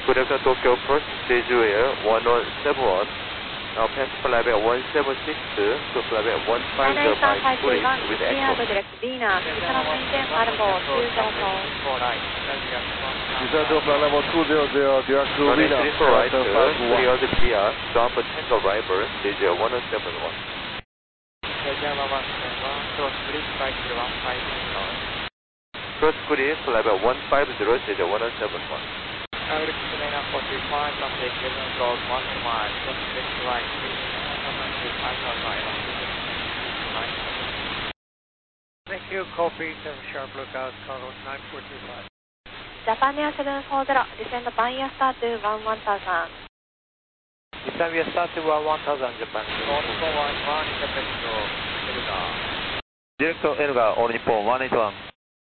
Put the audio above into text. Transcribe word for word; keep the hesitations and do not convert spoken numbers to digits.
Good afternoon, Tokyo First, stage Air one one seven one. Now pass flight at one seven six two to flight at one five zero by Spirit with echo. Direct Venus, Economic maintain Alamo two zero four. Descend to flight level two zero zero, direct to Runway Venus, three four right, five one. three out of P R, stop at Tango River, stage Air one one seven one. First clear, flight at one five zero, stage Air one one seven one. Thank you, copy, seven sharp lookout, Carlos nine four two five. Japan Air seven four zero, descend Pioneer Star to one one thousand. Descend Pioneer Star to one one thousand, Japan. Direct to Elga, all Nippon one eight one.